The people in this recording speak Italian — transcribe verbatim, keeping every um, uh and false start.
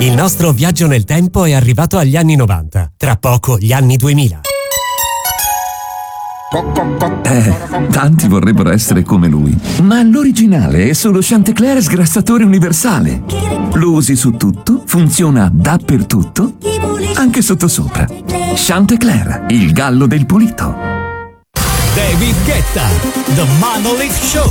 Il nostro viaggio nel tempo è arrivato agli anni novanta, tra poco gli anni duemila. Eh, tanti vorrebbero essere come lui, ma l'originale è solo Chantecler sgrassatore universale. Lo usi su tutto, funziona dappertutto, anche sottosopra. Chantecler, il gallo del pulito. David Guetta, The Monolith Show.